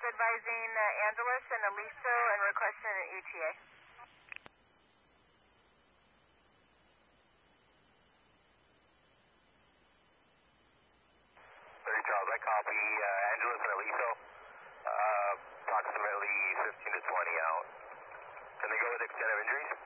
advising Angeles and Aliso and requesting an ETA. Charles, I copy Angeles and Aliso, approximately 15 to 20 out. Can they go with extent of injuries?